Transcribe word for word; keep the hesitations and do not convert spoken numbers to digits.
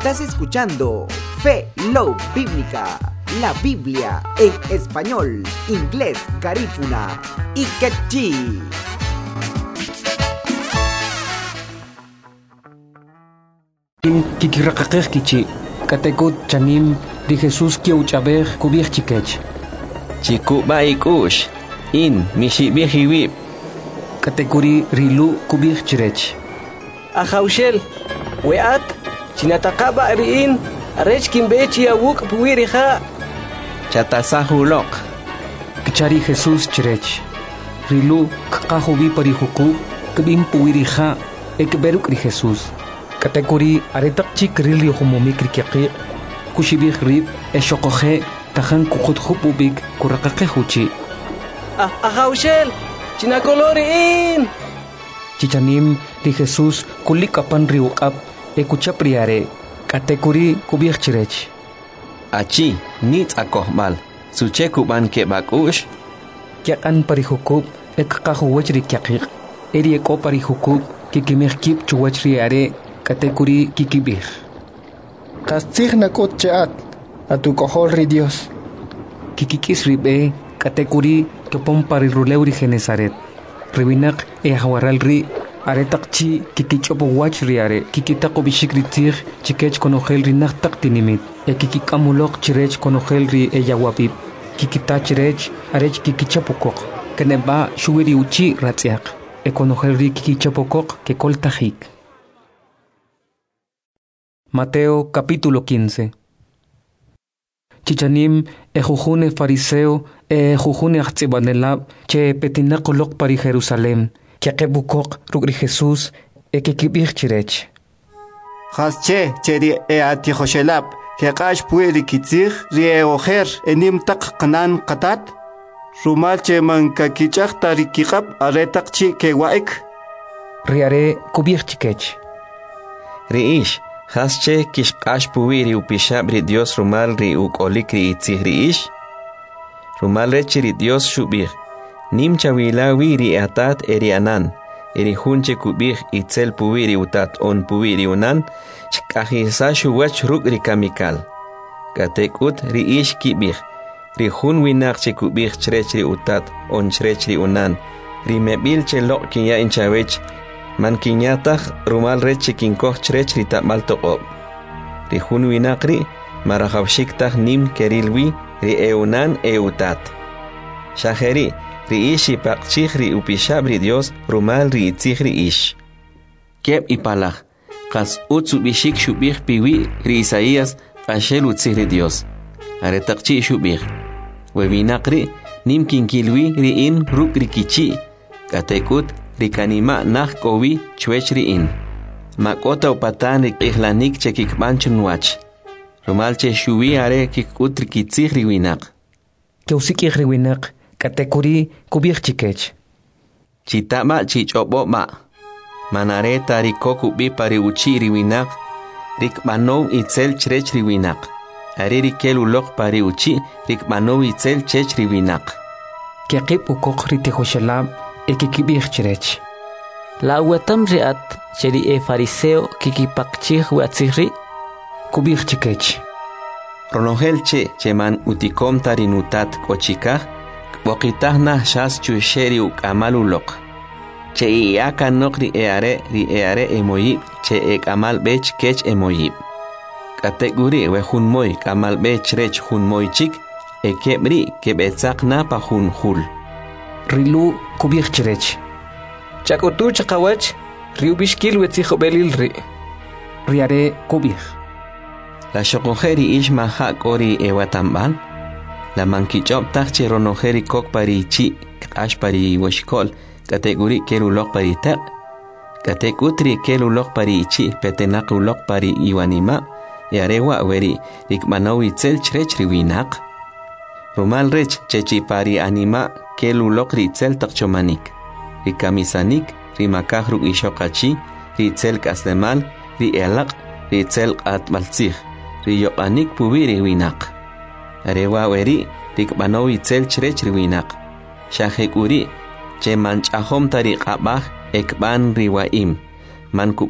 Estás escuchando Fe Love Bíblica, la Biblia en español, inglés, garífuna y quechí. Kikiraqaqej kichi, katekut chanim di Jesús kiuchabej kubij chikech. Chikuba ikush, in mishibihiwib. Katekuri rilu kubij chirech. Ajaushel, weat, chinataqaba riin, arech kimbechi awuk puwirija. Chatasahulok. Kichari Jesús chirech. Rilu kakahubi parihuku, kabim puwirija, ekberuk ri Jesús. Katekuri aretak chik rili humumi krikiqi, kushibih rib, eshokoje, tajan kukutjupubik, kurakaqehuchi. Ajaushel, chinakoloriin. Chichanim di Jesús kulikapan riuqab, ekuchapriare, katekuri kubih chirech. Achi, nit akohmal, suchekuban kebakush. Kyakan parihukub, ekakahuwach rikiqiq, eri eko parihukub, kikimehkip chuwachriare, katekuri kikibih. Kastigna kotcheat, a tu cojol ri Dios. Kikikis ribe, katekuri kepom pariruleuri Genezaret. Ribinak e hawaral ri, aretak chi kikichopo wach riare, kikitako bishikritir, chikech konogel ri naktak tinimit, e kikikamulok chirech konogel ri e yawapip, kikita chirech, arech kikichapokok, keneba shuwiri uchi ratziak, e konogel ri kikichapokok ke koltajik. Mateo capítulo quince. Chichanim ejujune fariseo e ejujune achzibanelab che petinakolok pari Jerusalem, que kebukok rugri Jesús e que kibich chirech. Hasche cheri e ati joshelab, que kash pueri kitzig ri e ojer enim tak kanan katat, rumal che man kakichak tarikikab aretak chi ke waik. Riare kubich chikech. Riish. Hasche kishqash puwiri upishab ri Dios rumal ri ukolik ri itzih ri ish. Rumal rechi ri Dios shubih. Nim chawilawi ri atat eri anan. Eri hunche kubih itzel puwiri utat on puwiri unan. Shkahisa shuwach ruk ri kamikal. Katekut ri ish kibih. Ri hun winak che kubih chrech ri utat on chrech ri unan. Ri mebil che lok kinya inchawech. Man kinyataq rumal rechi kinkoh chrech ri tamal toqob. Ri hun winaqri marajawshiktaj nim kerilwi ri eunan eutat. Shajeri ri ishi paqchij ri upishab ri Dios rumal ri itzij ri ish. Keb ipalaj qas utsu bishik shubij piwi ri Isaías qashel utzij ri Dios. Aretaqchi shubij. Webinaqri nim kinkilwi ri in ruk ri kichi. Katekut rikanima nah kowi chwechri in. Makota upatan ihlanik che kikbanchun wach. Rumal che shuwi are kikutri kitzig riwinak. Keusik riwinak, katekuri kubich chikech. Chitama chichobo ma. Manare tariko kubi pari uchi riwinak. Rikmanov itzel chrech riwinak. Are rikel ulok pari uchi rikmanov itzel chech riwinak. Kekip ukok ritehoshelab ekikibich chirech. La wetam riat cheri e fariseo kikipakchih watzihri kubich chikech. Ronogel che cheman utikom tarinutat kochikah bokitah nah shas chusheri ukamalulok. Che iaka nokri eare ri eare emoyib che ek amal bech kech emoyib. Kateguri we hun moy kamal bech rech hun moy chik ekebri kebetzak na pa hun hul. Rilu kubich chirech. Chakotu chakawach, riubishkil wetzijo belil ri. Riare kubich. La shokojeri ish maha kori ewatamban. La mankichop tache ronojeri kok pari chi, kash pari washkol, kateguri kelulok pari tak. Katekutri kelulok pari chi, petenak ulok pari iwanima, yarewa weri, rikmanawi tzel chrech riwinak. Rumal rech chechi pari anima kelulok ritzel takchomanik. Rikamisanik, rimakah ru ishokachi, ritzel kasdemal, ri elak, ritzel atmaltzih, riyokanik puwiri winak. Arewa weri, rikmanaw itzel chrech riwinak. Shahek uri, che manchahom tariq abah ekban riwaim. Man